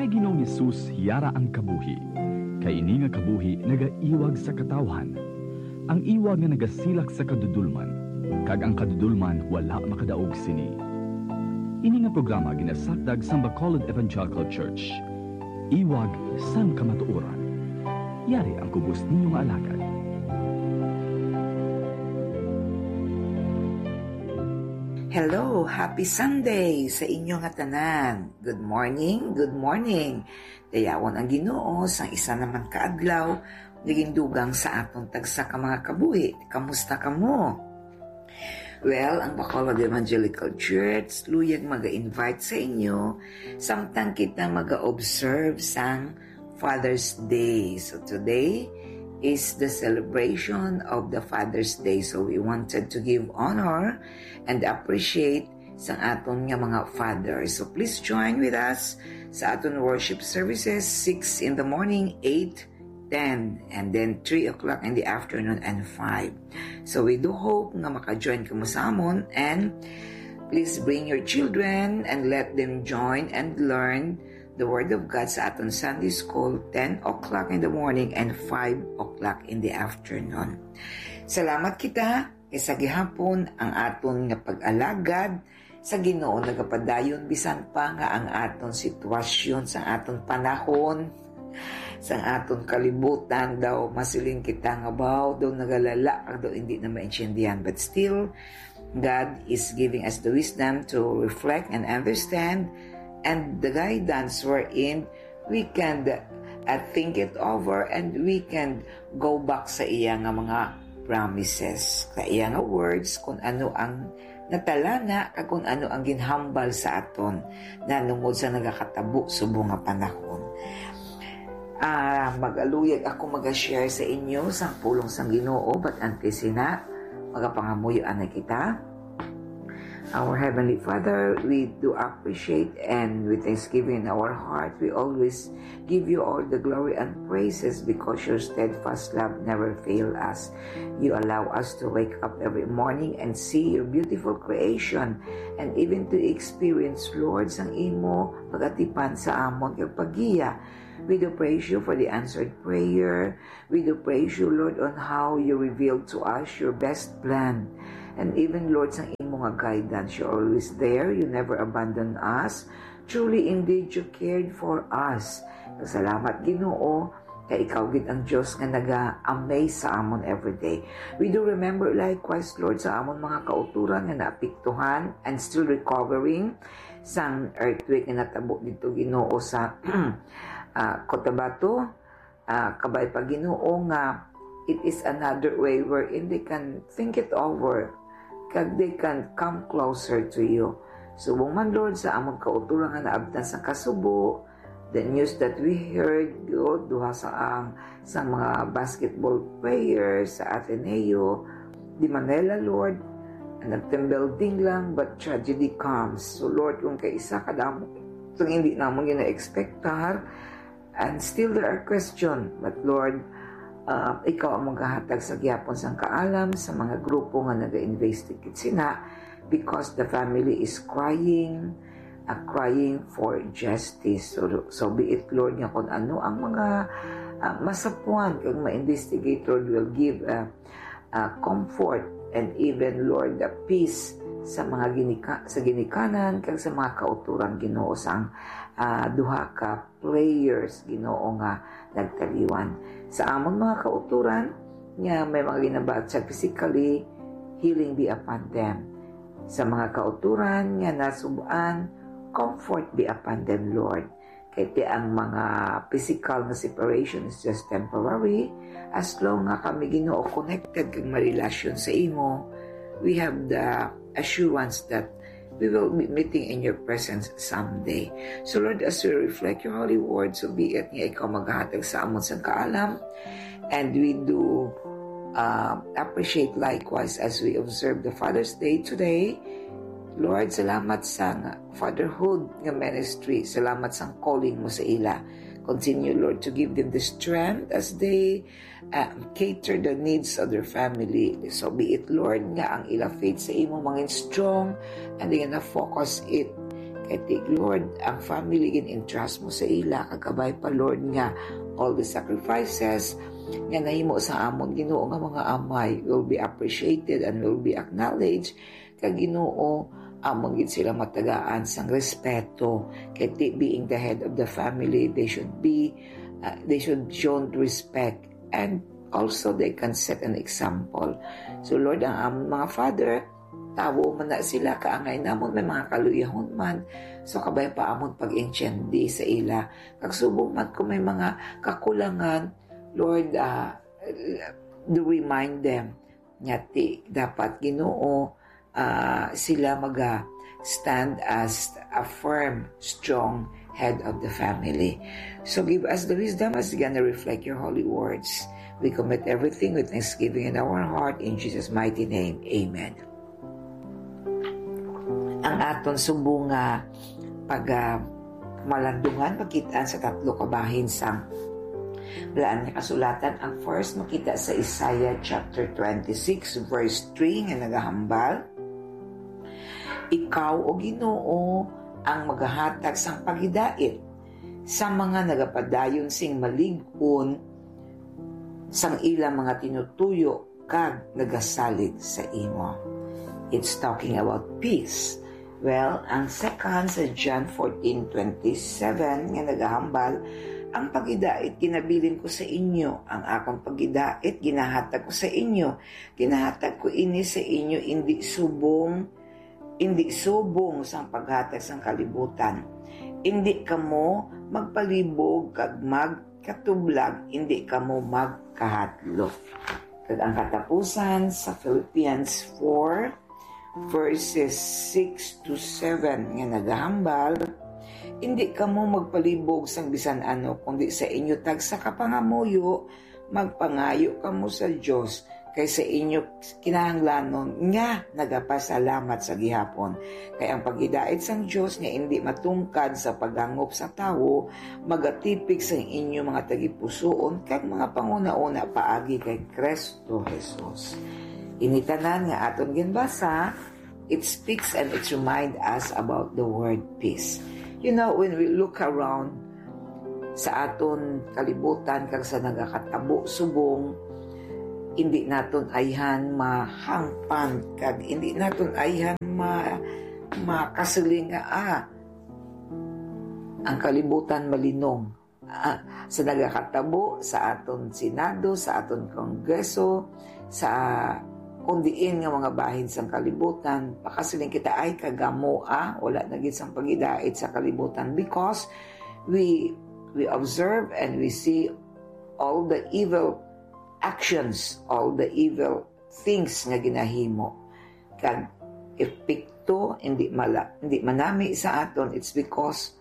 Kay Ginoong Hesus hiyara ang kabuhi. Kay ini nga kabuhi nagaiwag sa katawhan. Ang iwag nga nagasilak sa kadudulman. Kag ang kadudulman wala makadaog sini. Ini nga programa ginasakdag sa Bacolod Evangelical Church. Iwag sang kamatuoran. Yari ang kubos ninyong alagad. Hello, happy Sunday sa inyong tanan. Good morning, good morning. Dayawan ang Ginoo sang isa naman kaadlaw, naging dugang sa atong tagsa ka mga kabuhi. Kamusta ka mo? Well, ang Bacolod Evangelical Church, luyag mag-invite sa inyo, samtang kita mag-observe sang Father's Day. So today is the celebration of the Father's Day. So we wanted to give honor and appreciate sa aton nga mga fathers. So please join with us sa aton worship services, 6 in the morning, 8, 10, and then 3 o'clock in the afternoon and 5. So we do hope nga maka-join ka mo sa amon, and please bring your children and let them join and learn the Word of God sa aton Sunday School, 10 o'clock in the morning and 5 o'clock in the afternoon. Salamat kita kay sa gihapon ang aton nga pag-alagad sa Ginoo nagapadayon bisan pa nga ang aton sitwasyon sa aton panahon, sa aton kalibutan daw masiling kita nga baw daw nagalala daw hindi na maintindihan, but still God is giving us the wisdom to reflect and understand and the guidance wherein we can think it over and we can go back sa iya nga mga promises, sa iya nga words, kung ano ang natalana kag kung ano ang ginhambal sa aton nanungod sa nagakatabo subong nga panahon. Mag-aluyag ako mag-share sa inyo sa pulong sang Ginoo, but antes sina magapangamuyoan na kita. Our Heavenly Father, we do appreciate, and with thanksgiving in our heart, we always give you all the glory and praises because your steadfast love never fails us. You allow us to wake up every morning and see your beautiful creation, and even to experience, Lord, sang imo pagatipan sa amon kag pagiya. We do praise you for the answered prayer. We do praise you, Lord, on how you revealed to us your best plan. And even, Lord, sa imo nga guidance, you're always there. You never abandon us. Truly, indeed, you cared for us. Salamat, Ginoo, kay ikaw gid ang Diyos nga naga-amaze sa amon everyday. We do remember likewise, Lord, sa amon mga kauturan nga naapektuhan and still recovering sang earthquake nga natabo dito, Ginoo, sa Cotabato. Kabay pa, Ginoo, nga it is another way wherein they can think it over, kag they can come closer to you. Subong man, Lord, sa among kauturan nga naabtan sa Kasubo, the news that we heard, God, duha sa mga basketball players sa Ateneo di Manila, Lord, nagtembelding lang, but tragedy comes. So, Lord, kung kaisa kadamo, so hindi namon gina-expectar, and still there are questions, but Lord, ikaw ang maghahatag sa gyapon sang kaalam sa mga grupo nga naga-investigate sina, because the family is crying for justice. So be it, Lord, nga kung ano ang mga masapuan kang ma-investigate, Lord, will give comfort and even, Lord, the peace sa mga ginikanan kag sa mga kauturan, Ginoo, sang duha ka players, Ginoo, nga nagtaliwan sa amon mga kauturan nga may mga ginabatsag physically, healing be upon them. Sa mga kauturan nga nasubuan, comfort be upon them, Lord. Kaya ang mga physical na separation is just temporary. As long nga kami, Ginoo, connected kag marelasyon sa imo, we have the assurance that we will be meeting in your presence someday. So, Lord, as we reflect your holy word, so be it nga ikaw maghahatag sa amon sa kaalam, and we do appreciate likewise as we observe the Father's Day today. Lord, salamat sa fatherhood nga ministry. Salamat sa calling mo sa ila. Continue, Lord, to give them the strength as they cater the needs of their family. So be it, Lord, nga ang ila faith sa imo mangin strong, and they gonna focus it Kay ti Lord, ang family in-entrust mo sa ila, kagabay pa Lord nga, all the sacrifices nga nahimo sa amon Ginoo nga mga amay will be appreciated and will be acknowledged. Kag Ginoo, amon gid sila matagaan sang respeto. Kay ti being the head of the family, they should show respect, and also they can set an example. So Lord, ang amon mga father, tawo man na sila, kaangay namon may mga kaluyahon man, so kabay pa amon pag-intyendi sa ila. Kag subong man kung may mga kakulangan, Lord, do remind them nga dapat Ginoo, sila stand as a firm, strong head of the family. So give us the wisdom as we're gonna reflect your holy words. We commit everything with thanksgiving in our heart, in Jesus' mighty name. Amen. Ang aton subong malandungan makitaan sa 3 kabahin sang balaan nga kasulatan. Ang first makita sa Isaiah chapter 26 verse 3 nga nagahambal, ikaw o Ginoo ang magahatag sang pagidait sa mga nagapadayon sing malig-on sang ilang mga tinutuyo kag nagasalig sa imo. It's talking about peace. Well, ang second sa John 14:27 nga nagahambal, ang pagidait ginabilin ko sa inyo, ang akong pagidait ginahatag ko sa inyo. Ginahatag ko ini sa inyo, hindi subong sang paghatag sang kalibutan. Hindi kamo magpalibog kag magkatublag, hindi kamo magkahadlok. Kag ang katapusan sa Philippians 4 verses 6-7 nga nagahambal, hindi kamo magpalibog sang bisan ano, kundi sa inyo tag sa kapangamuyo, magpangayo kamo sa Dios, kay sa inyo kinahanglanon nga nagapasalamat sa gihapon. Kay ang pagidait sang Dios nga hindi matungkad sa paggangop sa tawo, magatipik sa inyo mga tagipusoon kag mga panguna-una paagi kay Kristo Jesus. Initanan nga aton ginbasa, it speaks and it remind us about the word peace. You know, when we look around sa aton kalibutan kag sa nagakatabo subong, hindi naton ayhan mahangpan kag hindi naton ayhan makasiling nga ang kalibutan malinong. Sa nagakatabo sa aton Senado, sa aton Kongreso, sa kundiin nga mga bahin sang kalibutan, pakasiling kita ay kagamo wala na gid sang pagidait sa kalibutan, because we observe and we see all the evil actions, all the evil things nga ginahimo. Kag epekto hindi manami sa aton, it's because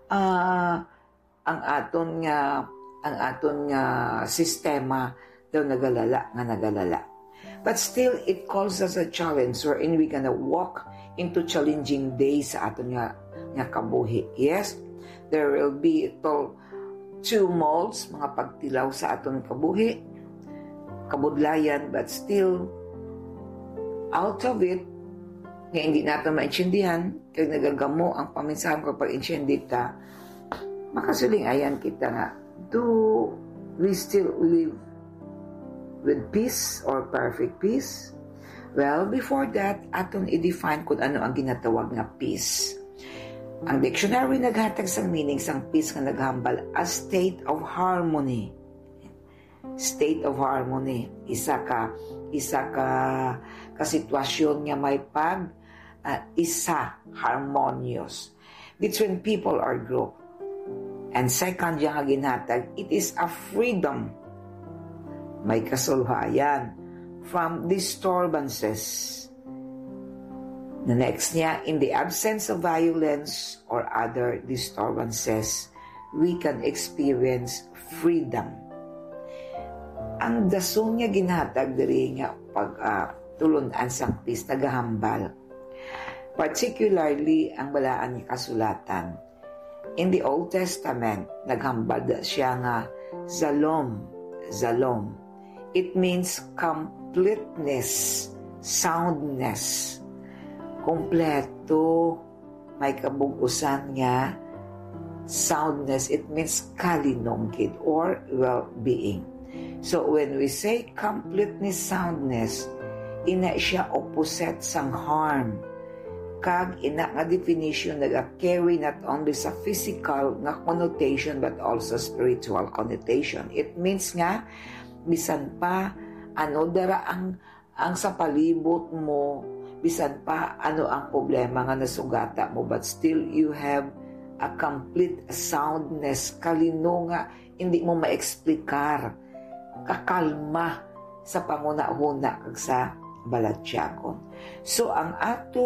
ang aton nga sistema daw nagalala. But still, it calls us a challenge wherein we're gonna walk into challenging days sa aton nga kabuhi. Yes, there will be tumults, mga pagtilaw sa aton kabuhi, kabudlayan, but still, out of it, nga hindi natin maintindihan, kaya nagagamo ang paminsahan ko pag intindi ta, makasiling ayan kita nga, do we still live with peace or perfect peace? Well, before that, aton i-define kung ano ang ginatawag na peace. Ang dictionary naghatag sang meaning sang peace nga naghambal a state of harmony. State of harmony, isa ka sitwasyon nga may harmonious between people or group. And second, yung ginhatag, it is a freedom, may kasulhayan from disturbances. The next niya, in the absence of violence or other disturbances, we can experience freedom. Ang dason nga ginhatag diri nga pag tulunan sang peace nagahambal, particularly ang balaan nga kasulatan. In the Old Testament, naghambal siya nga Shalom. It means completeness, soundness, kompleto, may kabugusan nga soundness. It means kalinongkit or well-being. So when we say completeness, soundness, ina siya opposite sang harm. Kag ina nga definition nag-carry not only sa physical nga connotation but also spiritual connotation. It means nga bisan pa ano dara ang sa palibot mo, bisan pa ano ang problema nga nasugata mo, but still you have a complete soundness, kalino nga hindi mo maeksplikar, kakalma sa panguna-huna kag sa balatsyagon. So ang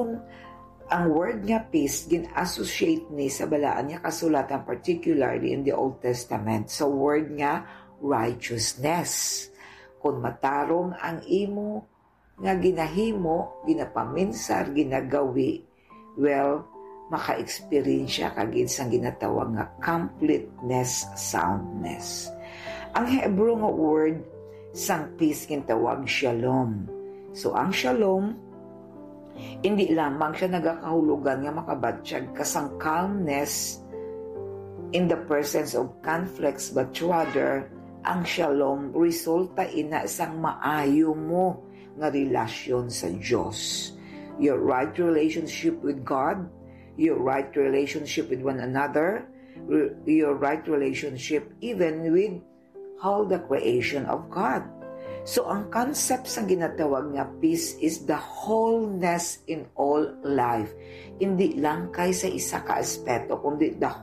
word nga peace gin-associate ni sa balaan niya kasulatan, particularly in the Old Testament. So word nga righteousness. Kung matarong ang imo nga ginahimo, ginapaminsar, ginagawi, well, maka-experience siya kagid sang ginatawag nga completeness, soundness. Ang Hebrew nga word sang peace gintawag shalom. So ang shalom hindi lamang siya nagakahulugan nga makabatsyag kasang calmness in the presence of conflicts, but rather ang shalom resulta ina sang maayo mo nga relasyon sa Diyos. Your right relationship with God, your right relationship with one another, your right relationship even with all the creation of God. So ang concept sa ginatawag nga peace is the wholeness in all life. Hindi lang kay sa isa ka aspeto, kundi the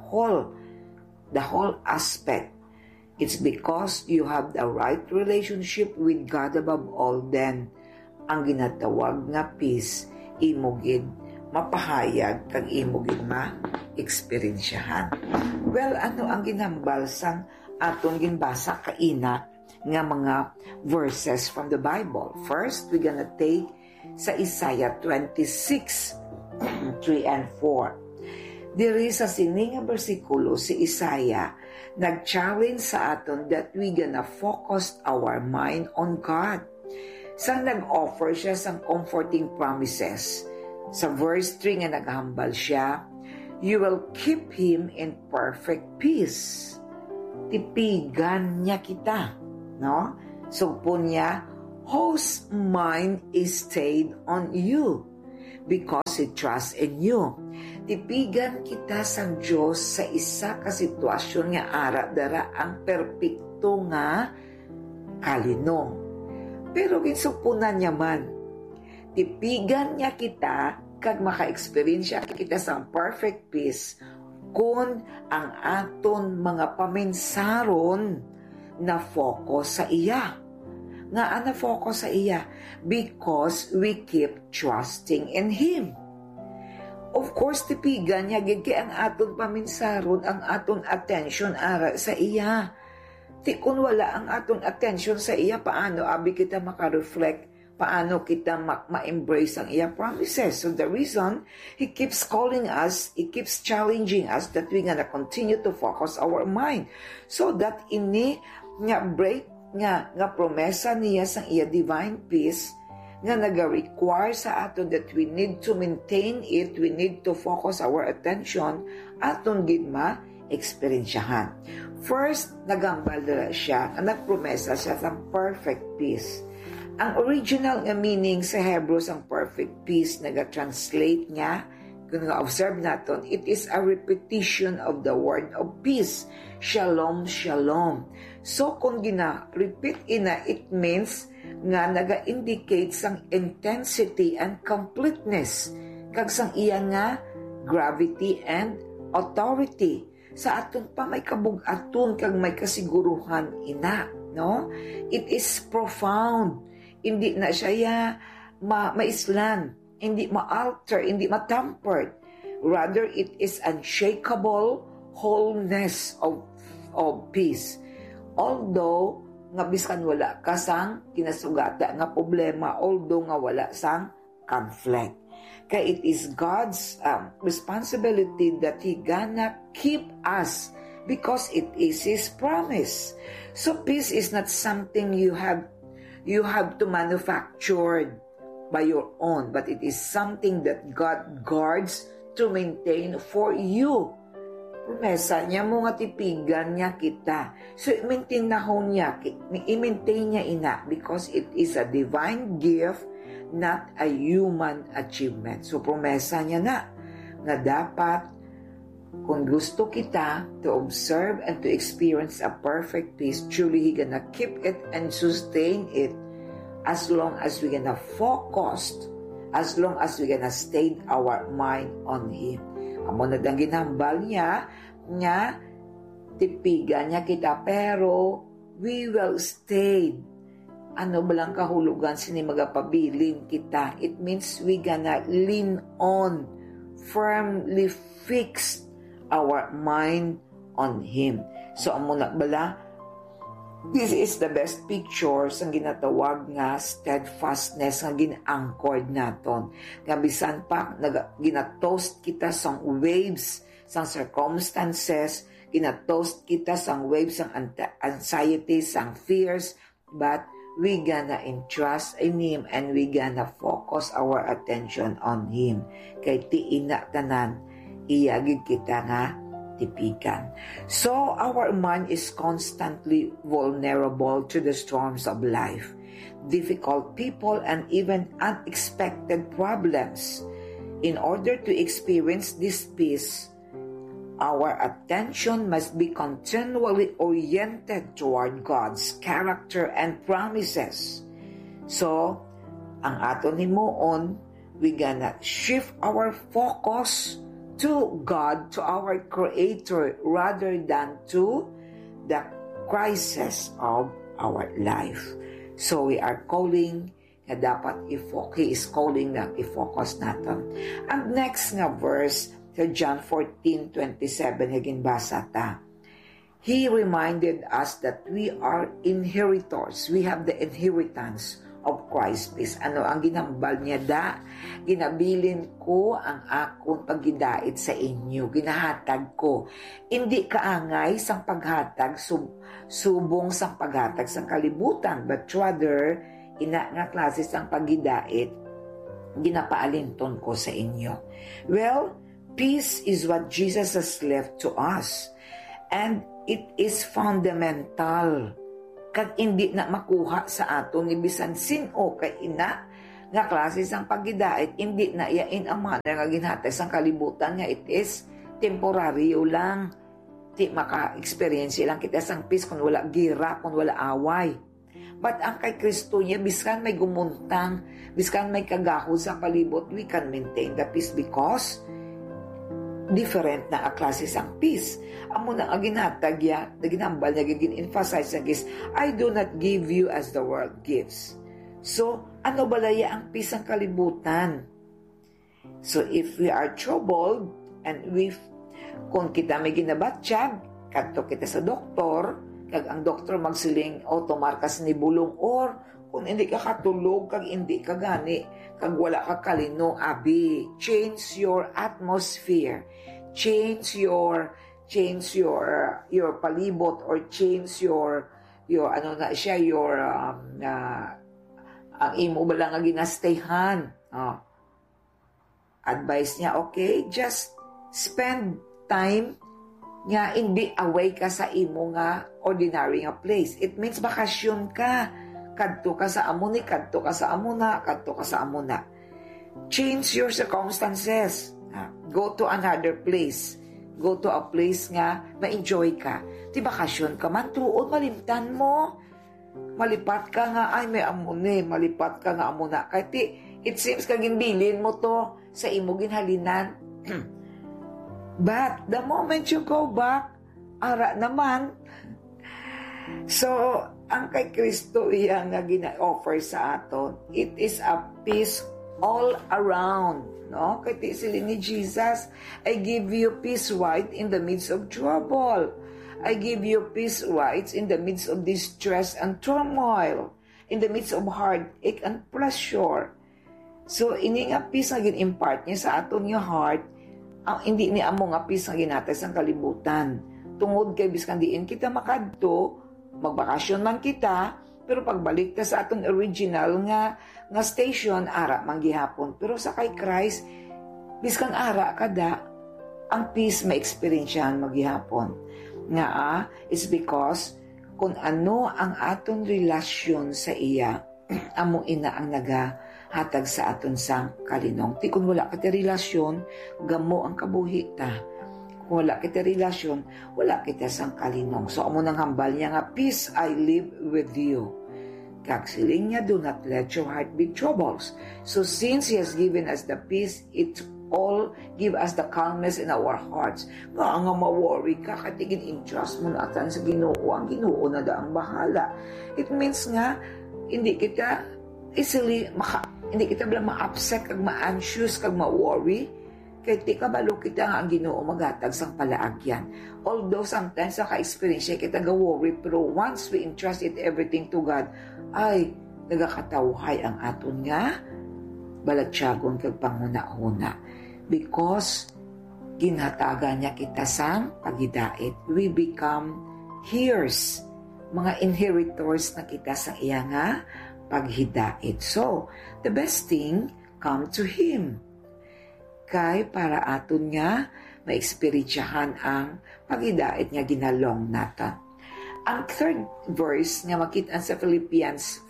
whole aspect. It's because you have the right relationship with God above all, then ang ginatawag nga peace imugid mapahayag kag imugid ma-experiensyahan. Well, ano ang ginambal sang aton ginbasa kaina nga mga verses from the Bible? First, we're gonna take sa Isaiah 26, 3 and 4. Diri sa sining nga bersikulo si Isaiah nag-challenge sa aton that we gonna focus our mind on God. Sang nag-offer siya sang comforting promises. Sa verse 3 nga naghambal siya, you will keep him in perfect peace. Tipigan niya kita. No? So po niya, whose mind is stayed on you because he trusts in you. Tipigan kita sang Diyos sa isa ka sitwasyon nga ara dara ang perpekto nga kalinong. Pero ginsupunan niya man, tipigan niya kita kag maka-experience kita sa perfect peace kung ang aton mga paminsaron na focus sa iya. Nga na focus sa iya because we keep trusting in Him. Of course, tipigan niya gid kay ang aton paminsaron, ang aton attention ara sa iya. Ti kun wala ang aton attention sa iya, paano abi kita maka-reflect, paano kita ma-embrace ang iya promises? So the reason He keeps calling us, He keeps challenging us that we gonna continue to focus our mind so that ini nga break nga promesa niya sang iya divine peace nga naga-require sa aton that we need to maintain it, we need to focus our attention aton gid ma-experiensyahan. First, nagambal na siya, nagpromesa siya sang perfect peace. Ang original nga meaning sa Hebrew sang perfect peace, naga-translate niya, kung nga-observe natin, it is a repetition of the word of peace. Shalom, shalom. So, kung gina-repeat ina, it means nga naga-indicate sang intensity and completeness, kag sang iya nga gravity and authority. Sa aton pa may kabug-aton kag may kasiguruhan ina, no? It is profound. Hindi na siya maislan, hindi ma-alter, hindi ma-tampered. Rather, it is unshakable wholeness of peace. Although, nga biskan wala ka sang kinasugata nga problema, although nga wala sang conflict. Kaya it is God's responsibility that He gonna keep us because it is His promise. So peace is not something you have to manufacture by your own, but it is something that God guards to maintain for you. Promesa niya mo nga tipigan niya kita. So, i-maintain na ho niya. I-maintain niya ina because it is a divine gift, not a human achievement. So, promesa niya na dapat kung gusto kita to observe and to experience a perfect peace, truly He gonna keep it and sustain it as long as we gonna focus, as long as we gonna stay our mind on Him. Amo na dang ginambal niya, tipigan niya kita, pero we will stay. Ano balang kahulugan sini magapabilin kita? It means we gonna lean on, firmly fixed our mind on Him. So, amo na bala, this is the best picture sang ginatawag nga steadfastness nga gin-anchored naton. Nga bisan pa ginatoast kita sang waves, sang circumstances, ginatoast kita sang waves, sang anxiety, sang fears, but we gonna entrust in Him and we gonna focus our attention on Him. Kay tiina tanan, iyagig kita nga tipikan. So, our mind is constantly vulnerable to the storms of life, difficult people, and even unexpected problems. In order to experience this peace, our attention must be continually oriented toward God's character and promises. So, ang aton himuon, we gonna shift our focus to God, to our Creator, rather than to the crisis of our life. So we are calling na dapat He is calling na i-focus natin. Ang next nga verse sa John 14:27 higin basa ta. He reminded us that we are inheritors. We have the inheritance of Christ's peace. Ano ang ginambal niya ginabilin ko ang akong pagidait sa inyo. Ginahatag ko. Hindi kaangay sang paghatag, subong sang paghatag sang kalibutan, but rather, ina nga klase sang pagidait, ginapaalinton ko sa inyo. Well, peace is what Jesus has left to us. And it is fundamental. Kag hindi na makuha sa aton ni bisan sino kay ina nga klase sang pagidait, hindi na yain ang mga nga ginhatag sang kalibutan nga it is temporary lang. Di maka-experience lang kita sang peace kung wala gira, kung wala away. But ang kay Kristo niya, biskan may gumuntang, biskan may kagahod sa palibot, we can maintain the peace because different na klase sang peace. Amo na ang ginhatag ya, ginambal niya, gin-emphasize niya is, I do not give you as the world gives. So, ano balaya ang peace ang kalibutan? So, if we are troubled, and kung kita may ginabatsyag, kadto kita sa doktor, kag ang doktor magsiling, tumarkas ni bulong, or kung hindi ka katulog, kag hindi ka gani, kag wala ka kalino, abi, change your atmosphere, change your palibot, or change your ang imo ba lang nga ginastayhan. Advice niya, okay, just spend time nga hindi away ka sa imo nga ordinary nga place. It means bakasyon ka. Kadto ka sa amuni, kadto ka sa amuna, kadto ka sa amuna. Change your circumstances. Go to another place. Go to a place nga ma-enjoy ka. Di bakasyon ka man, tuon, malimtan mo. Malipat ka nga, ay may amuni, malipat ka nga amuna. Kahit it seems kaging bilin mo to sa imo ginhalinan. But the moment you go back, ara naman. So, ang kay Kristo iya nga gina-offer sa aton, it is a peace all around. No? Kaya sila ni Jesus, I give you peace right in the midst of trouble. I give you peace right in the midst of distress and turmoil, in the midst of heartache and pressure. So, ini nga peace nga gin-impart niya sa aton nga heart, hindi ni amo nga peace nga ginatay sang kalibutan. Tungod kay biskan diin kita makadto, magbakasyon man kita, pero pagbalik ta sa aton original nga station, ara man gihapon. Pero sa kay Christ, Biskan ara kada, ang peace ma-experiensyahan maghihapon. Nga is because kung ano ang aton relasyon sa iya, amo ina ang nagahatag sa aton sang kalinong. Ti kung wala kita relasyon, gamo ang kabuhi ta. Kung wala kita relasyon, wala kita sang kalinong. So amo nang hambal niya nga, peace I live with you. Kagsiling niya, do not let your heart be troubles. So since He has given us the peace, it all give us the calmness in our hearts. Nga ma-worry ka, katigin in-trust mo na atan sa Ginoo. Ang Ginoo na daang bahala. It means nga, hindi kita easily, hindi kita bala ma-upset, kag ma-anxious, kag ma-worry. Kaya di kabalo kita nga ang Ginoo magatag sang palaagyan. Although sometimes naka-experience kita ga-worry, pero once we entrust it everything to God, ay nagakatawhay ang aton nga balatyagon kag panghuna-huna. Because ginhatagan niya kita sang pagidait. We become heirs, mga inheritors na kita sa iya nga paghidait. So, the best thing, come to Him. Kay para aton nga maeksperiensyahan ang paghidait nga ginalong natin. Ang third verse nga makita sa Philippians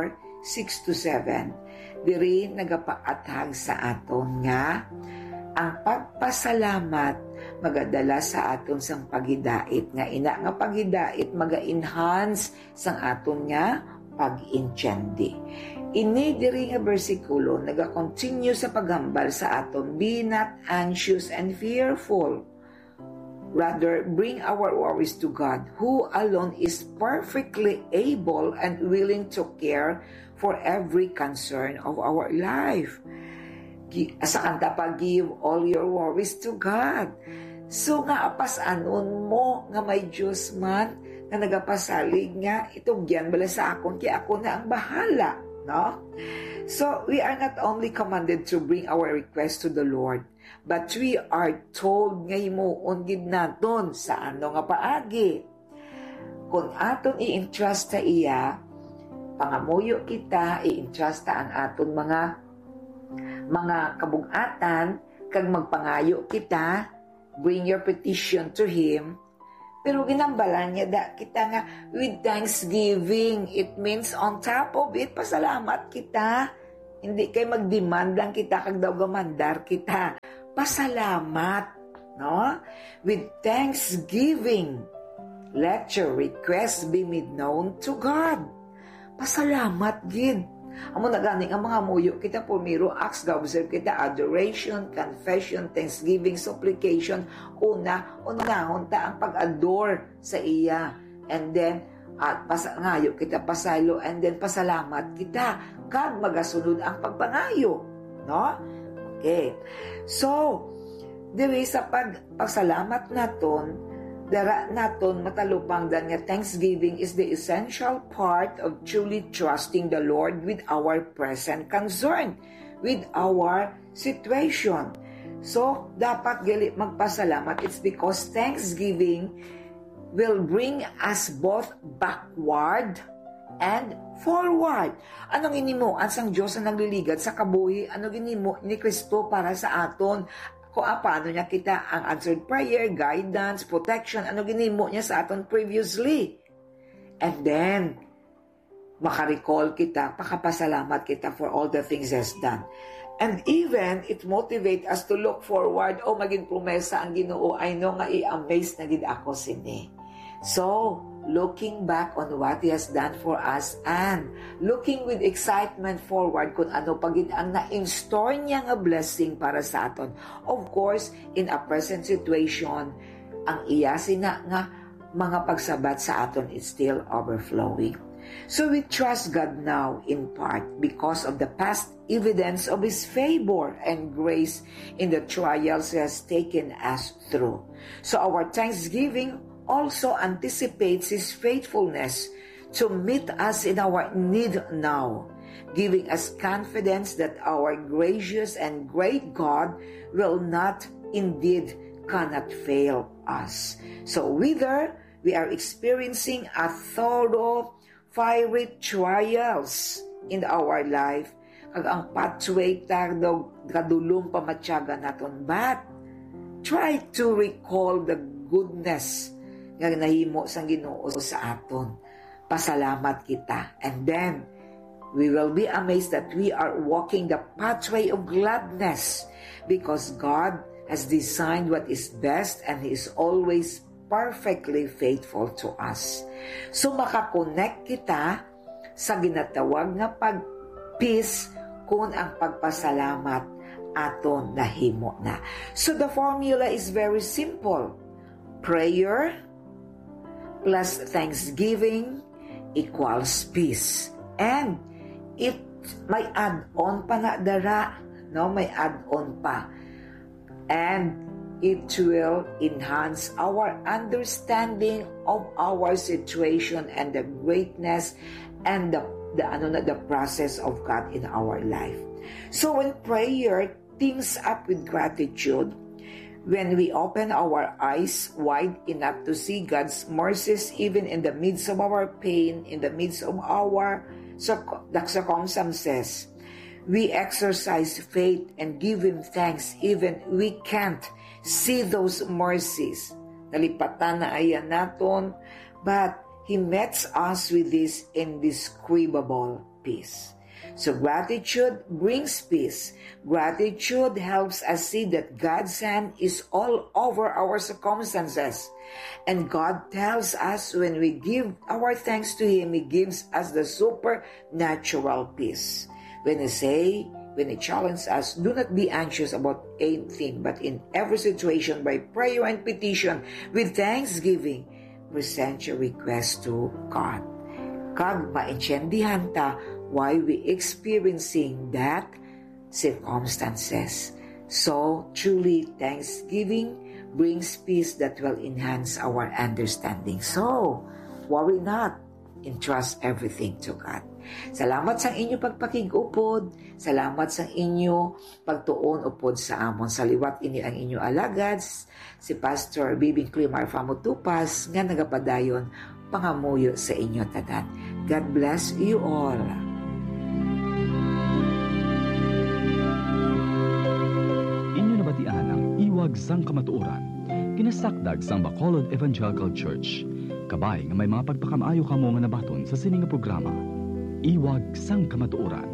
4:6-7, diri nagapaatag sa aton nga ang pagpasalamat magadala sa aton sang paghidait nga ina nga paghidait maga-enhance sang aton nga pag-intindi. Ini diri nga bersikulo naga-continue sa paghambal sa aton, be not anxious and fearful. Rather, bring our worries to God, who alone is perfectly able and willing to care for every concern of our life. Sa kanta pa, give all your worries to God. So nga apas-anon mo nga may Diyos man na nagapasalig nga itugyan bala sa akon, kaya ako na ang bahala. No? So we are not only commanded to bring our request to the Lord, but we are told nga himuon gid naton sa ano nga paagi. Kung aton i-entrust ta iya, pangamuyo kita, i-entrust ta ang aton mga kabugatan, kag magpangayo kita, bring your petition to Him. Pero ginambalan niya kita nga with thanksgiving. It means on top of it, pasalamat kita. Hindi kay mag-demand lang kita kag daw gamandar kita. Pasalamat, no? With thanksgiving, let your request be made known to God. Pasalamat gid. Amo na ganing ang mga muyo kita pumiro, acts ga-observe kita, adoration, confession, thanksgiving, supplication, unahon ta ang pag-adore sa iya, and then ngayo kita pasaylo, and then pasalamat kita kag magasunod ang pagpangayo, no? Okay, so diri sa pagsalamat naton, dara naton matalupang dan nga thanksgiving is the essential part of truly trusting the Lord with our present concern, with our situation. So, dapat gali magpasalamat. It's because thanksgiving will bring us both backward and forward. Anong inimuan sang Diyos na nagliligad sa kabuhi? Anong ginimo ni Kristo para sa aton? Kung paano niya kita ang answered prayer, guidance, protection, ano ginimo niya sa aton previously. And then, makarecall kita, pakapasalamat kita for all the things He's done. And even, it motivate us to look forward, maging promesa ang Ginoo, I know nga i-amaze na gid ako sini. So, looking back on what He has done for us and looking with excitement forward kung ano pagid ang na-install niya nga blessing para sa aton. Of course, in a present situation, ang iya sina nga mga pagsabat sa aton is still overflowing. So we trust God now in part because of the past evidence of His favor and grace in the trials He has taken us through. So our thanksgiving also anticipates His faithfulness to meet us in our need now, giving us confidence that our gracious and great God will not, indeed cannot fail us. So whether we are experiencing a thorough fiery trials in our life, ag ang pathway tagdog kadulong pamatyaga naton. But try to recall the goodness nga nahimo sang Ginoo sa aton. Pasalamat kita. And then, we will be amazed that we are walking the pathway of gladness because God has designed what is best and He is always perfectly faithful to us. So makakonect kita sa ginatawag nga pag-peace kung ang pagpasalamat aton nahimo na. So the formula is very simple. Prayer plus thanksgiving equals peace. And it may add-on pa na dara, no? May add-on pa. And it will enhance our understanding of our situation and the greatness and the process of God in our life. So when prayer teams up with gratitude, when we open our eyes wide enough to see God's mercies even in the midst of our pain, in the midst of our circumstances, we exercise faith and give Him thanks even we can't see those mercies. Nalipatan na ayan naton, but He meets us with this indescribable peace. So gratitude brings peace. Gratitude helps us see that God's hand is all over our circumstances. And God tells us when we give our thanks to Him, He gives us the supernatural peace. When He challenges us, do not be anxious about anything, but in every situation, by prayer and petition, with thanksgiving, present your request to God. Kag maintindihan ta why we experiencing that circumstances. So, truly, thanksgiving brings peace that will enhance our understanding. So, worry not. Entrust everything to God. Salamat sa inyo pagpakig-upod. Salamat sa inyo pagtuon upod sa amon. Sa liwat ini ang inyo alagads, si Pastor Bibing Climar Famutupas, nga nagapadayon pangamuyo sa inyo tanan. God bless you all. Inyo nabatian ang Iwag sang Kamatuoran. Kinasakdag sang Bacolod Evangelical Church. Kabay nga may mga pagpakamayo kamo nga nabaton sa sining nga programa. Iwag sang Kamatuoran.